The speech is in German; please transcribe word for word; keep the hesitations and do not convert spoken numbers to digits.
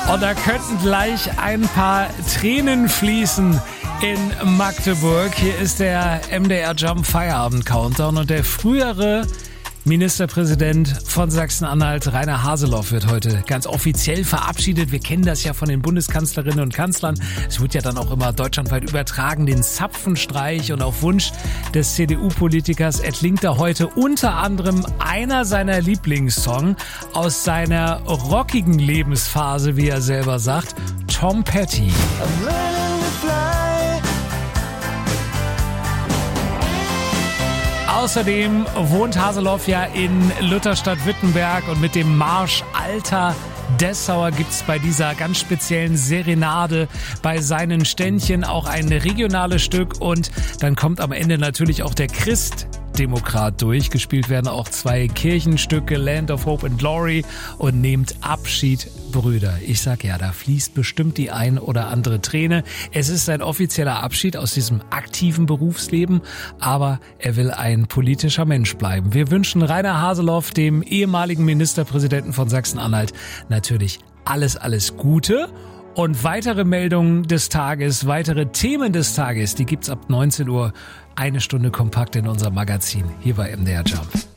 Und da könnten gleich ein paar Tränen fließen in Magdeburg. Hier ist der M D R Jump Feierabend Countdown und der frühere Ministerpräsident von Sachsen-Anhalt, Rainer Haseloff, wird heute ganz offiziell verabschiedet. Wir kennen das ja von den Bundeskanzlerinnen und Kanzlern. Es wird ja dann auch immer deutschlandweit übertragen, den Zapfenstreich. Und auf Wunsch des C D U-Politikers erklingt da heute unter anderem einer seiner Lieblingssongs aus seiner rockigen Lebensphase, wie er selber sagt, Tom Petty. Außerdem wohnt Haseloff ja in Lutherstadt-Wittenberg und mit dem Marsch Alter Dessauer gibt's bei dieser ganz speziellen Serenade bei seinen Ständchen auch ein regionales Stück und dann kommt am Ende natürlich auch der Christdemokrat durch. Gespielt werden auch zwei Kirchenstücke, Land of Hope and Glory und Nehmt Abschied, Brüder. Ich sag ja, da fließt bestimmt die ein oder andere Träne. Es ist ein offizieller Abschied aus diesem aktiven Berufsleben, aber er will ein politischer Mensch bleiben. Wir wünschen Rainer Haseloff, dem ehemaligen Ministerpräsidenten von Sachsen-Anhalt, natürlich alles, alles Gute. Und weitere Meldungen des Tages, weitere Themen des Tages, die gibt's ab neunzehn Uhr, eine Stunde kompakt in unserem Magazin hier bei M D R Jump.